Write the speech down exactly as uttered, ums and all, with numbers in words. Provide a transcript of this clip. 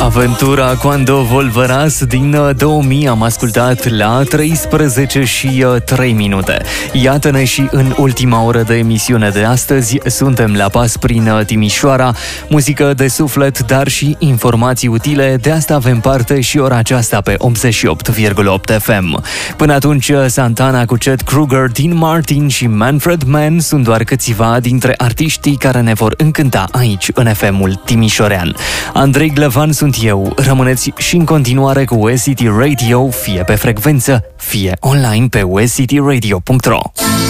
Aventura Quando Volverás din două mii am ascultat la treisprezece și trei minute. Iată-ne și în ultima oră de emisiune de astăzi. Suntem la pas prin Timișoara, muzică de suflet, dar și informații utile. De asta avem parte și ora aceasta pe optzeci și opt virgulă opt F M. Până atunci, Santana cu Chet Kruger, Dean Martin și Manfred Mann sunt doar câțiva dintre artiștii care ne vor încânta aici, în F M-ul timișorean. Andrei Glevan sunt eu. Rămâneți și în continuare cu U S C T Radio, fie pe frecvență, fie online pe u s c t radio punct r o.